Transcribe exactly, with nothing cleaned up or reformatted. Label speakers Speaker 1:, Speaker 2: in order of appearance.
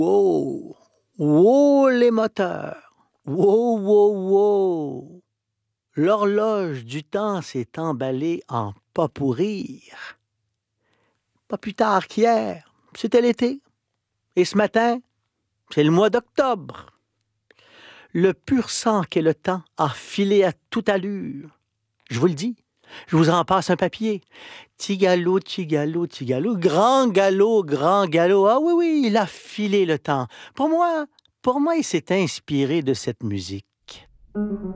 Speaker 1: Wow! Wow les moteurs! Wow, wow, wow! L'horloge du temps s'est emballée en pas pourrir. Pas plus tard qu'hier, c'était l'été. Et ce matin, c'est le mois d'octobre. Le pur sang qu'est le temps a filé à toute allure. Je vous le dis, je vous en passe un papier. Tigalo, tigalo, tigalo, grand galop, grand galop. Ah oui, oui, il a filé le temps. Pour moi, pour moi, il s'est inspiré de cette musique.